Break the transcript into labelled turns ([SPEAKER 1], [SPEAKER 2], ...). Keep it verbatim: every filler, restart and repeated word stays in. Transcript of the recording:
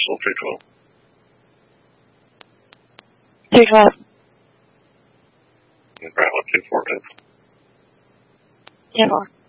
[SPEAKER 1] still three twelve.
[SPEAKER 2] Three twelve.
[SPEAKER 1] And Bravo two four.
[SPEAKER 2] Two four.